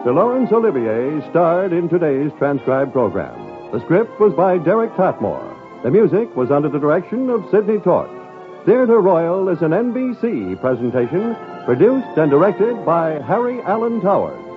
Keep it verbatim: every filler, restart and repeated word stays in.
Actor Laurence Olivier starred in today's transcribed program. The script was by Derek Tatmore. The music was under the direction of Sidney Torch. Theatre Royal is an N B C presentation produced and directed by Harry Allen Towers.